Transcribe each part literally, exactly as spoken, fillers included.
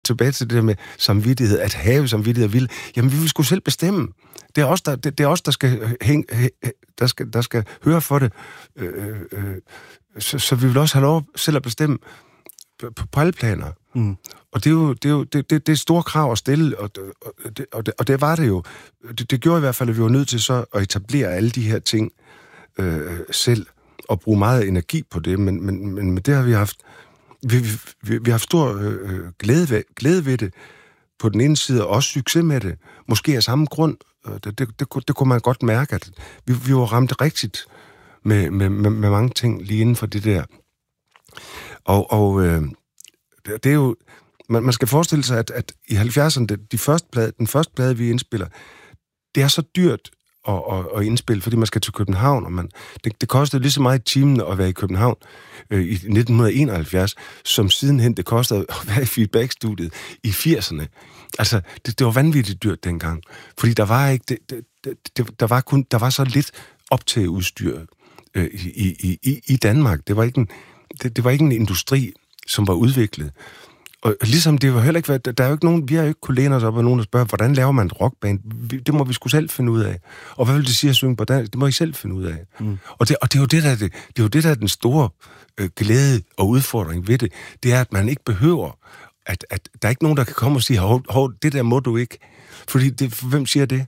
tilbage til det der med samvittighed, at have samvittighed og vilje. Jamen, vi vil sgu selv bestemme. Det er os, der, det, det er os, der skal, hænge, der skal, der skal høre for det. Øh, øh, så, så vi vil også have lov selv at bestemme på, på alle planer. Mm. Og det er jo det, er jo, det, det, det er store krav at stille, og, og, det, og, det, og det var det jo. Det, det gjorde i hvert fald, at vi var nødt til så at etablere alle de her ting øh, selv, og bruge meget energi på det, men, men, men det har vi haft, vi, vi, vi har haft stor øh, glæde, ved, glæde ved det på den ene side, og også succes med det. Måske af samme grund. Det, det, det, det kunne man godt mærke, at vi, vi var ramt rigtigt med, med, med, med mange ting lige inden for det der. Og, og øh, det er jo, man, man skal forestille sig, at, at i halvfjerdserne, de første plade, den første plade, vi indspiller, det er så dyrt at, at, at indspille, fordi man skal til København, og man, det, det kostede lige så meget i timen at være i København øh, i nitten enoghalvfjerds, som sidenhen det kostede at være i feedbackstudiet i firserne. Altså, det, det var vanvittigt dyrt dengang, fordi der var ikke, det, det, det, der var kun, der var så lidt optageudstyr øh, i, i, i, i Danmark. Det var ikke en, det, det var ikke en industri, som var udviklet. Og ligesom det var heller ikke, der er jo ikke nogen, vi har jo ikke kunnet læne os op af nogen, der spørger, hvordan laver man et rockband? Det må vi sgu selv finde ud af. Og hvad vil det sige at synge på dansk? Det må I selv finde ud af. Mm. Og, det, og det er jo det, der, det, det er jo det, der er den store øh, glæde og udfordring ved det. Det er, at man ikke behøver, at, at der er ikke nogen, der kan komme og sige, hov, hov, det der må du ikke. Fordi, det, hvem siger det?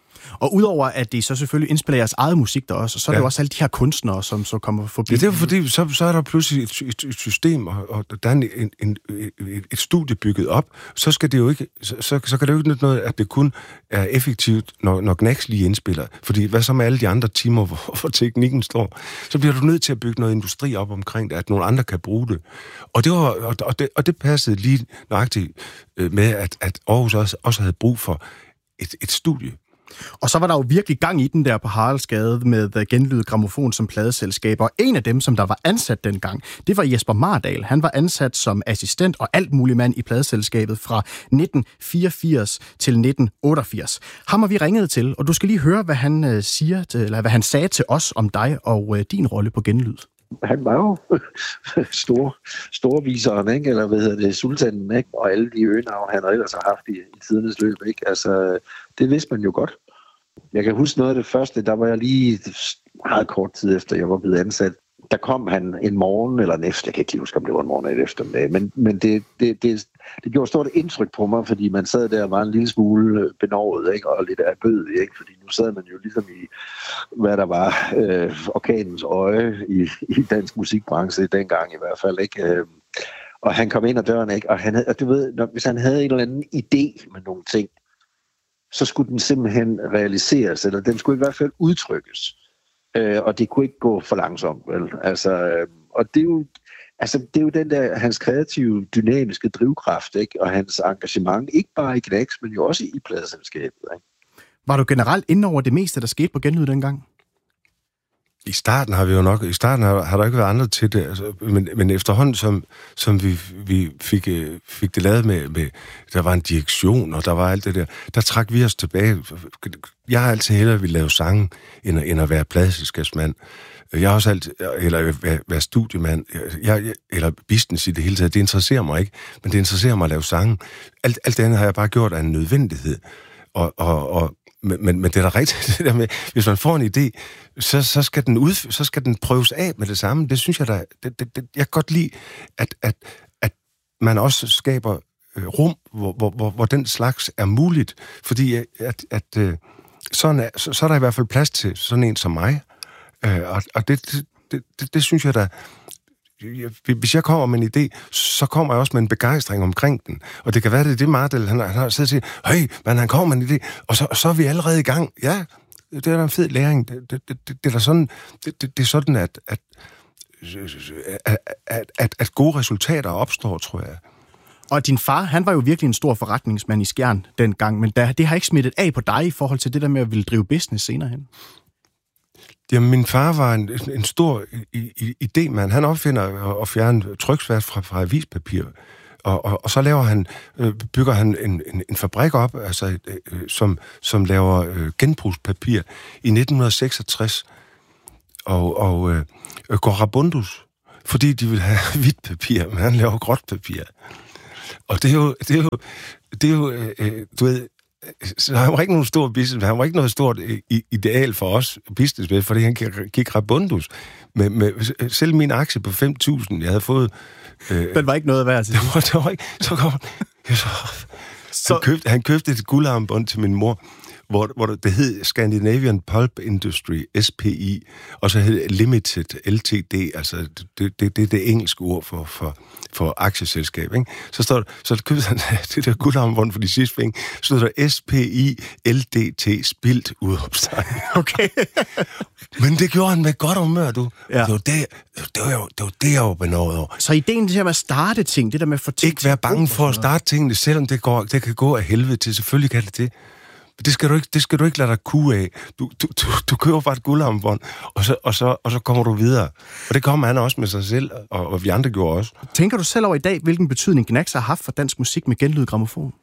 Og udover at de så selvfølgelig indspiller jeres eget musik der også, så er ja. det jo også alle de her kunstnere, som så kommer forbi. Ja, det er jo fordi, så, så er der pludselig et, et, et system, og, og der er en, en, en, et studie bygget op, så skal det jo ikke, så, så kan det jo ikke nytte noget, at det kun er effektivt, når, når Gnags lige indspiller. Fordi hvad så med alle de andre timer, hvor, hvor teknikken står? Så bliver du nødt til at bygge noget industri op omkring det, at nogle andre kan bruge det. Og det, var, og, og det, og det passede lige nøjagtigt med, at, at Aarhus også, også havde brug for et, et studie. Og så var der jo virkelig gang i den der på Haraldsgade med Genlyd Grammofon som pladeselskab, og en af dem, som der var ansat dengang, det var Jesper Mardal. Han var ansat som assistent og alt mulig mand i pladeselskabet fra nitten fireogfirs til nitten otteogfirs. Ham har vi ringet til, og du skal lige høre, hvad han siger til, eller hvad han sagde til os om dig og din rolle på Genlyd. Han var jo stor, storviseren, ikke? Eller hvad hedder det, sultanen, ikke? Og alle de øgenavn, han ellers har haft i, i tidernes løb, ikke? Altså, det vidste man jo godt. Jeg kan huske noget af det første, der var jeg lige meget kort tid efter, jeg var blevet ansat. Der kom han en morgen eller en efter, jeg kan ikke lige huske, om det var en morgen eller eftermiddag, men, men det, det, det, det gjorde stort indtryk på mig, fordi man sad der og var en lille smule benovet, ikke? Og lidt erbødig, ikke? Fordi nu sad man jo ligesom i, hvad der var, øh, orkanens øje i, i dansk musikbranche dengang i hvert fald, ikke? Og han kom ind ad døren, ikke? Og, han havde, og du ved, når, hvis han havde en eller anden idé med nogle ting, så skulle den simpelthen realiseres, eller den skulle i hvert fald udtrykkes. Øh, og det kunne ikke gå for langsomt, vel? Altså, øh, og det er jo, altså, det er jo den der, hans kreative, dynamiske drivkraft, ikke? Og hans engagement, ikke bare i Gnags, men jo også i pladeselskabet, ikke? Var du generelt inde over det meste, der skete på Genlyd dengang? I starten har vi jo nok, i starten har, har der ikke været andre til det, altså, men, men efterhånden, som, som vi, vi fik, fik det lavet med, med, der var en direktion, og der var alt det der, der trak vi os tilbage. Jeg har altid hellere ville lave sange, end at, end at være pladeselskabsmand. Jeg har også altid, eller være, være studiemand, jeg, jeg, eller business i det hele taget, det interesserer mig ikke, men det interesserer mig at lave sange. Alt, alt det andet har jeg bare gjort af en nødvendighed, og, og, og Men, men, men det er da rigtigt, det der med, hvis man får en idé, så, så, skal, den ud, så skal den prøves af med det samme. Det synes jeg da, det, det, det, jeg kan godt lide, at, at, at man også skaber øh, rum, hvor, hvor, hvor, hvor den slags er muligt. Fordi at, at, øh, sådan er, så, så er der i hvert fald plads til sådan en som mig. Øh, og og det, det, det, det synes jeg da, hvis jeg kommer med en idé, så kommer jeg også med en begejstring omkring den. Og det kan være, det er det Mardal, han, han har siddet og sagt, høj, men han kommer med en idé, og så, så er vi allerede i gang. Ja, det er da en fed læring. Det, det, det, det, det er sådan, det, det, det er sådan, at, at, at, at, at gode resultater opstår, tror jeg. Og din far, han var jo virkelig en stor forretningsmand i Skjern dengang, men det har ikke smittet af på dig i forhold til det der med at ville drive business senere hen. Jamen, min far var en, en stor idémand. Han opfinder at fjerne tryksværk fra, fra avispapir. Og, og, og så laver han, øh, bygger han en, en, en fabrik op, altså, øh, som, som laver øh, genbrugspapir i nitten seksogtres. Og, og øh, går rabundus, fordi de vil have hvidt papir, men han laver gråt papir. Og det er jo, det er jo, det er jo øh, du ved, så han var ikke nogen stor business, han var ikke noget stort ideal for os businessmænd, fordi han gik rabundus. Med, med, selv min aktie på fem tusind, jeg havde fået... Øh, Den var ikke noget værd til. Det var, det var ikke... Så kom han... Så, så, han, købte, han købte et guldarmbånd til min mor, hvor, hvor det hed Scandinavian Pulp Industry, S P I, og så hed Limited, L T D, altså det er det, det, det engelske ord for, for, for aktieselskab, ikke? Så, står, så købte han det der guldarmbånd for de sidste penge, så stod der S P I L D T, spildt udopstegn. Okay. Men det gjorde han med godt humør, du. Ja. Det var det, det, var jo, det var det, jeg var benådet over. Så ideen til at starte ting, det der med at få ting... Ikke være bange for at starte tingene, selvom det, går, det kan gå af helvede til. Selvfølgelig kan det det. Det skal du ikke, det skal du ikke lade dig kue af. Du, du, du, du køber bare et guldarmbånd, og så, og, så, og så kommer du videre. Og det kommer han også med sig selv, og, og vi andre gjorde også. Tænker du selv over i dag, hvilken betydning Gnags har haft for dansk musik med genlyd grammofon?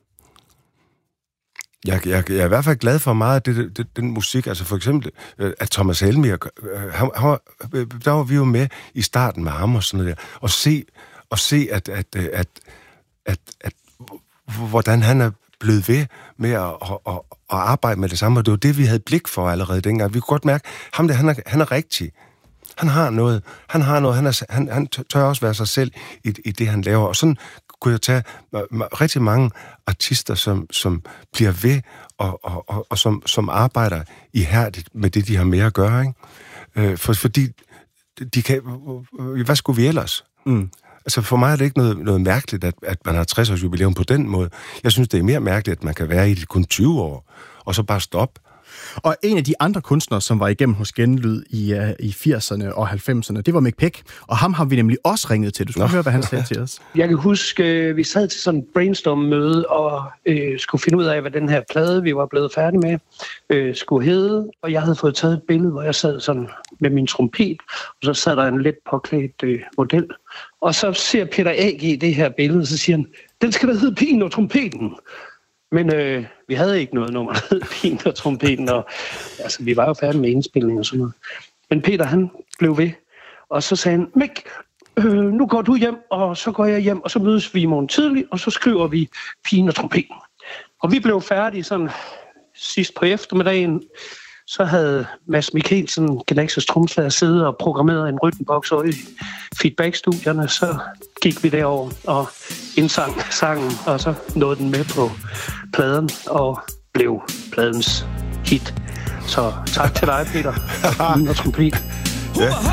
Jeg, jeg, jeg er i hvert fald glad for meget af det, det, den musik, altså for eksempel, at Thomas Helmig, han, han, der var vi jo med i starten med ham og sådan noget der, og se, og se at, at, at, at, at, hvordan han er blevet ved med at, at, at, at arbejde med det samme, og det var det, vi havde blik for allerede dengang. Vi kunne godt mærke, ham der, han er, han er rigtig. Han har noget, han har noget, han, er, han, han tør også være sig selv i, i det, han laver, og sådan kunne jeg tage rigtig mange artister, som, som bliver ved, og, og, og, og som, som arbejder ihærdigt med det, de har med at gøre, ikke? For, fordi de kan... Hvad skulle vi ellers? Mm. Altså for mig er det ikke noget, noget mærkeligt, at, at man har tres års jubilæum på den måde. Jeg synes, det er mere mærkeligt, at man kan være i det kun tyve år, og så bare stoppe. Og en af de andre kunstnere, som var igennem hos Genlyd i, uh, i firserne og halvfemserne, det var Mick Peck, og ham har vi nemlig også ringet til. Du skal Nå. høre, hvad han sagde til os. Jeg kan huske, vi sad til sådan en brainstorm-møde og øh, skulle finde ud af, hvad den her plade, vi var blevet færdige med, øh, skulle hedde. Og jeg havde fået taget et billede, hvor jeg sad sådan med min trompet, og så sad der en let påklædt øh, model. Og så ser Peter A G det her billede, og så siger han, den skal da hedde Pigen og Trompeten. Men øh, vi havde ikke noget nummer, der hed Pigen og Trompeten, og altså, vi var jo færdige med indspilning og sådan noget. Men Peter, han blev ved, og så sagde han, Mick, øh, nu går du hjem, og så går jeg hjem, og så mødes vi i morgen tidlig, og så skriver vi Pigen og Trompeten. Og vi blev færdige sådan sidst på eftermiddagen. Så havde Mads Mikkelsen, Gnags' tromslager, siddet og programmeret en rytmeboks over i feedback-studierne. Så gik vi derover og indsang sangen, og så nåede den med på pladen og blev pladens hit. Så tak til dig, Peter. Og trompet.